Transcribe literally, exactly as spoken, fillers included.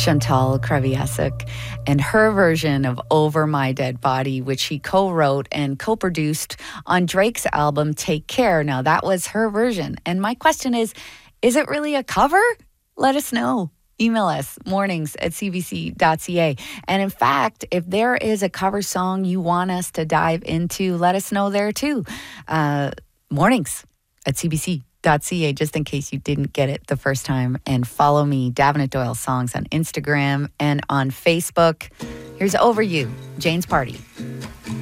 Chantal Kreviazuk and her version of Over My Dead Body, which she co-wrote and co-produced on Drake's album Take Care. Now, that was her version. And my question is, is it really a cover? Let us know. Email us, mornings at c b c dot c a. And in fact, if there is a cover song you want us to dive into, let us know there too. Uh, mornings at c b c dot c a, just in case you didn't get it the first time. And follow me, Davenant Doyle Songs, on Instagram and on Facebook. Here's Over You, Jane's Party.